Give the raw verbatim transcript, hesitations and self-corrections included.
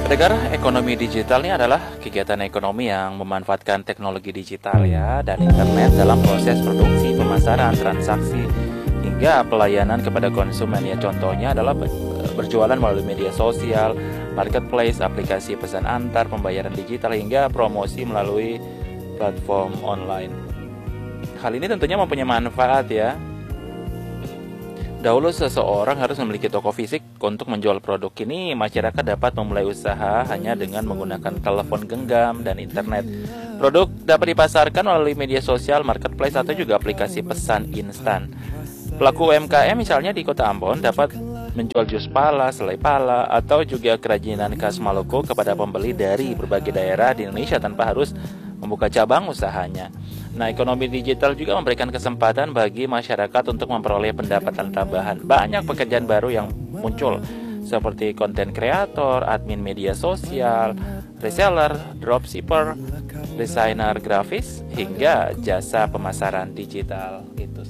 Pendengar, ekonomi digital ini adalah kegiatan ekonomi yang memanfaatkan teknologi digital ya dan internet dalam proses produksi, pemasaran, transaksi hingga pelayanan kepada konsumen ya. Contohnya adalah berjualan melalui media sosial, marketplace, aplikasi pesan antar, pembayaran digital hingga promosi melalui platform online. Hal ini tentunya mempunyai manfaat ya. Dahulu seseorang harus memiliki toko fisik untuk menjual produk. Kini masyarakat dapat memulai usaha hanya dengan menggunakan telepon genggam dan internet. Produk dapat dipasarkan melalui media sosial, marketplace atau juga aplikasi pesan instan. Pelaku U M K M misalnya di Kota Ambon dapat menjual jus pala, selai pala atau juga kerajinan khas Maluku kepada pembeli dari berbagai daerah di Indonesia tanpa harus membuka cabang usahanya. Nah, ekonomi digital juga memberikan kesempatan bagi masyarakat untuk memperoleh pendapatan tambahan. Banyak pekerjaan baru yang muncul seperti konten kreator, admin media sosial, reseller, dropshipper, desainer grafis hingga jasa pemasaran digital. Itu